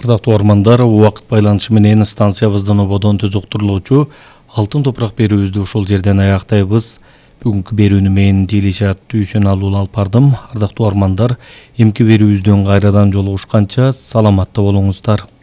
Ардактуу армандар, убакыт байланышы менен станциябыздан ободон түзүктүрүлүүчү алтын топурак берүүбүздү ушул жерден аяктайбыз. Бүгүнкү берүүнү мен Делишат Түйшөн алып бардым. Ардактуу армандар, эмки берүүбүздөн кайрадан жолугушканча саламатта болуңуздар.